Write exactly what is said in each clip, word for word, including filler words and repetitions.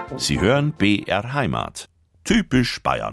Sie hören B R Heimat. Typisch Bayern.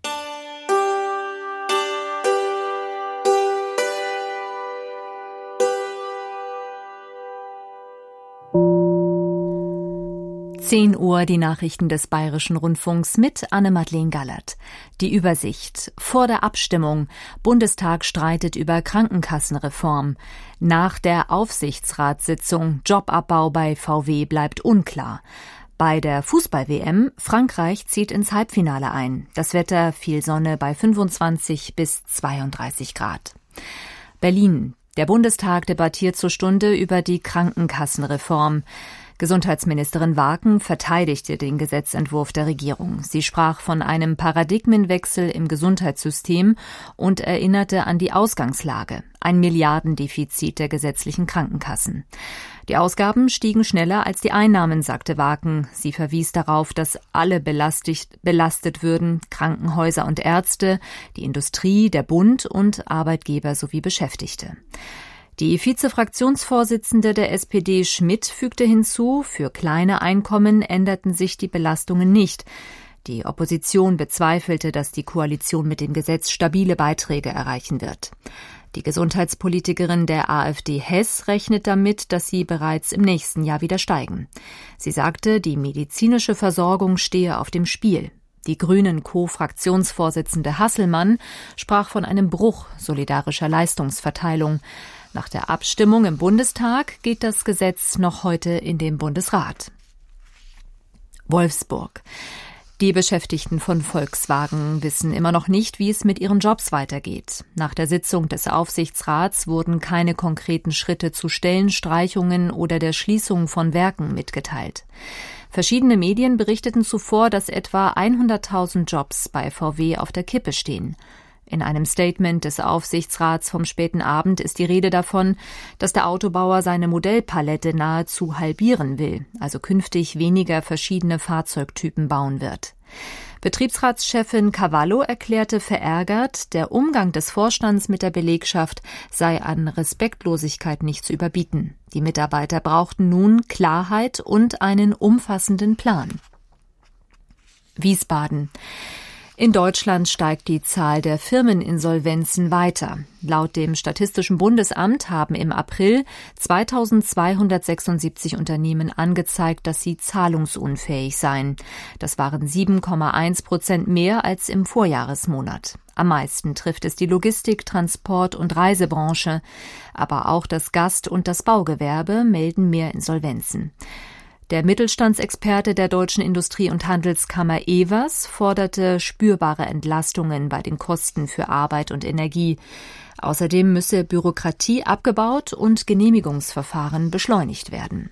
zehn Uhr die Nachrichten des Bayerischen Rundfunks mit Anne-Madeleine Gallert. Die Übersicht. Vor der Abstimmung. Bundestag streitet über Krankenkassenreform. Nach der Aufsichtsratssitzung. Jobabbau bei V W bleibt unklar. Bei der Fußball-W M. Frankreich zieht ins Halbfinale ein. Das Wetter viel Sonne bei fünfundzwanzig bis zweiunddreißig Grad. Berlin. Der Bundestag debattiert zur Stunde über die Krankenkassenreform. Gesundheitsministerin Waken verteidigte den Gesetzentwurf der Regierung. Sie sprach von einem Paradigmenwechsel im Gesundheitssystem und erinnerte an die Ausgangslage, ein Milliardendefizit der gesetzlichen Krankenkassen. Die Ausgaben stiegen schneller als die Einnahmen, sagte Waken. Sie verwies darauf, dass alle belastet, belastet würden, Krankenhäuser und Ärzte, die Industrie, der Bund und Arbeitgeber sowie Beschäftigte. Die Vizefraktionsvorsitzende der S P D Schmidt fügte hinzu, für kleine Einkommen änderten sich die Belastungen nicht. Die Opposition bezweifelte, dass die Koalition mit dem Gesetz stabile Beiträge erreichen wird. Die Gesundheitspolitikerin der AfD Hess rechnet damit, dass sie bereits im nächsten Jahr wieder steigen. Sie sagte, die medizinische Versorgung stehe auf dem Spiel. Die Grünen-Co-Fraktionsvorsitzende Hasselmann sprach von einem Bruch solidarischer Leistungsverteilung. Nach der Abstimmung im Bundestag geht das Gesetz noch heute in den Bundesrat. Wolfsburg. Die Beschäftigten von Volkswagen wissen immer noch nicht, wie es mit ihren Jobs weitergeht. Nach der Sitzung des Aufsichtsrats wurden keine konkreten Schritte zu Stellenstreichungen oder der Schließung von Werken mitgeteilt. Verschiedene Medien berichteten zuvor, dass etwa hunderttausend Jobs bei V W auf der Kippe stehen. In einem Statement des Aufsichtsrats vom späten Abend ist die Rede davon, dass der Autobauer seine Modellpalette nahezu halbieren will, also künftig weniger verschiedene Fahrzeugtypen bauen wird. Betriebsratschefin Cavallo erklärte verärgert, der Umgang des Vorstands mit der Belegschaft sei an Respektlosigkeit nicht zu überbieten. Die Mitarbeiter brauchten nun Klarheit und einen umfassenden Plan. Wiesbaden. In Deutschland steigt die Zahl der Firmeninsolvenzen weiter. Laut dem Statistischen Bundesamt haben im April zweitausendzweihundertsechsundsiebzig Unternehmen angezeigt, dass sie zahlungsunfähig seien. Das waren sieben Komma eins Prozent mehr als im Vorjahresmonat. Am meisten trifft es die Logistik-, Transport- und Reisebranche. Aber auch das Gast- und das Baugewerbe melden mehr Insolvenzen. Der Mittelstandsexperte der Deutschen Industrie- und Handelskammer Evers forderte spürbare Entlastungen bei den Kosten für Arbeit und Energie. Außerdem müsse Bürokratie abgebaut und Genehmigungsverfahren beschleunigt werden.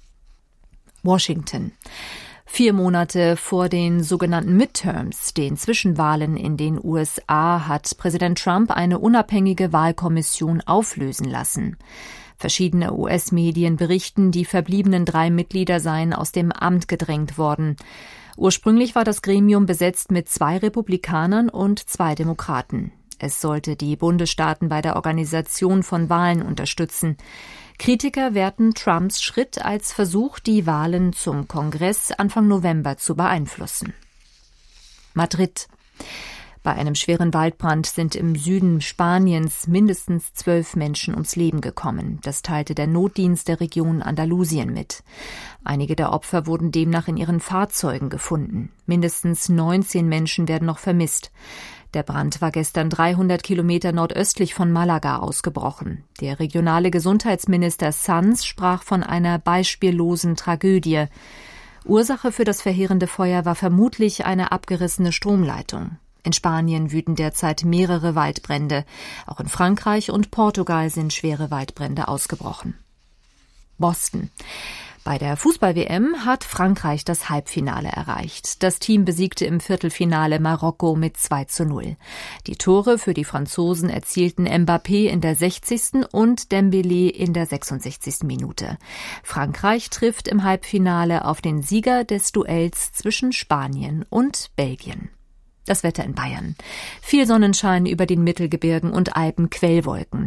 Washington. Vier Monate vor den sogenannten Midterms, den Zwischenwahlen in den U S A, hat Präsident Trump eine unabhängige Wahlkommission auflösen lassen. Verschiedene U S-Medien berichten, die verbliebenen drei Mitglieder seien aus dem Amt gedrängt worden. Ursprünglich war das Gremium besetzt mit zwei Republikanern und zwei Demokraten. Es sollte die Bundesstaaten bei der Organisation von Wahlen unterstützen. Kritiker werten Trumps Schritt als Versuch, die Wahlen zum Kongress Anfang November zu beeinflussen. Madrid. Bei einem schweren Waldbrand sind im Süden Spaniens mindestens zwölf Menschen ums Leben gekommen. Das teilte der Notdienst der Region Andalusien mit. Einige der Opfer wurden demnach in ihren Fahrzeugen gefunden. Mindestens neunzehn Menschen werden noch vermisst. Der Brand war gestern dreihundert Kilometer nordöstlich von Malaga ausgebrochen. Der regionale Gesundheitsminister Sanz sprach von einer beispiellosen Tragödie. Ursache für das verheerende Feuer war vermutlich eine abgerissene Stromleitung. In Spanien wüten derzeit mehrere Waldbrände. Auch in Frankreich und Portugal sind schwere Waldbrände ausgebrochen. Boston. Bei der Fußball-W M hat Frankreich das Halbfinale erreicht. Das Team besiegte im Viertelfinale Marokko mit zwei zu null. Die Tore für die Franzosen erzielten Mbappé in der sechzigsten und Dembélé in der sechsundsechzigsten Minute. Frankreich trifft im Halbfinale auf den Sieger des Duells zwischen Spanien und Belgien. Das Wetter in Bayern. Viel Sonnenschein über den Mittelgebirgen und Alpen, Quellwolken.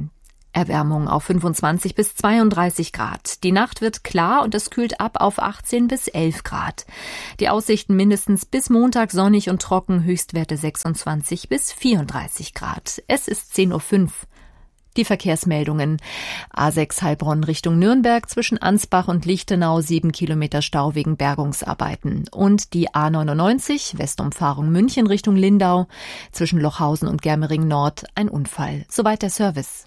Erwärmung auf fünfundzwanzig bis zweiunddreißig Grad. Die Nacht wird klar und es kühlt ab auf achtzehn bis elf Grad. Die Aussichten mindestens bis Montag sonnig und trocken, Höchstwerte sechsundzwanzig bis vierunddreißig Grad. Es ist zehn Uhr fünf. Die Verkehrsmeldungen. A sechs Heilbronn Richtung Nürnberg zwischen Ansbach und Lichtenau sieben Kilometer Stau wegen Bergungsarbeiten. Und die A neunundneunzig Westumfahrung München Richtung Lindau zwischen Lochhausen und Germering Nord ein Unfall. Soweit der Service.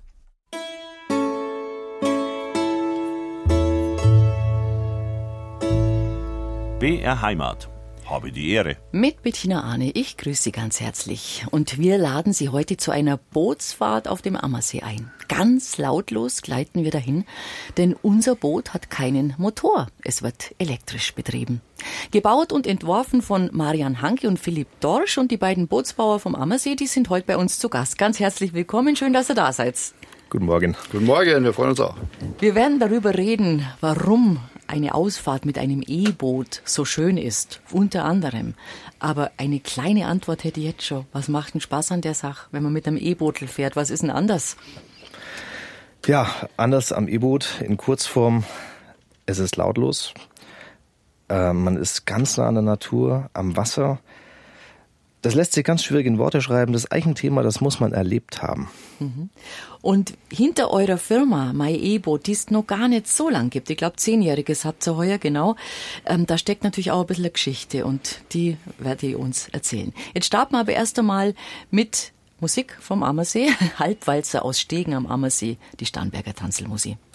B R Heimat. Habe die Ehre. Mit Bettina Arne, ich grüße Sie ganz herzlich. Und wir laden Sie heute zu einer Bootsfahrt auf dem Ammersee ein. Ganz lautlos gleiten wir dahin, denn unser Boot hat keinen Motor. Es wird elektrisch betrieben. Gebaut und entworfen von Marian Hanke und Philipp Dorsch, und die beiden Bootsbauer vom Ammersee, die sind heute bei uns zu Gast. Ganz herzlich willkommen, schön, dass ihr da seid. Guten Morgen. Guten Morgen, wir freuen uns auch. Wir werden darüber reden, warum eine Ausfahrt mit einem E-Boot so schön ist, unter anderem. Aber eine kleine Antwort hätte ich jetzt schon. Was macht denn Spaß an der Sache, wenn man mit einem E-Bootel fährt? Was ist denn anders? Ja, anders am E-Boot in Kurzform. Es ist lautlos. Äh, man ist ganz nah an der Natur, am Wasser. Das lässt sich ganz schwierig in Worte schreiben. Das ist eigentlich ein Thema, das muss man erlebt haben. Und hinter eurer Firma, My E-Boot, die es noch gar nicht so lang gibt, ich glaube zehnjähriges habt ihr heuer, genau, ähm, da steckt natürlich auch ein bisschen eine Geschichte und die werde ich uns erzählen. Jetzt starten wir aber erst einmal mit Musik vom Ammersee, Halbwalzer aus Stegen am Ammersee, die Starnberger Tanzelmusik.